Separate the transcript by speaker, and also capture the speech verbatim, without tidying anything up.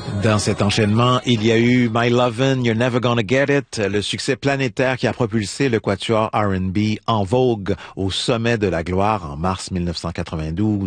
Speaker 1: Dans cet enchaînement, il y a eu My Lovin', You're Never Gonna Get It, le succès planétaire qui a propulsé le quatuor R and B en vogue au sommet de la gloire en mars mille neuf cent quatre-vingt-douze.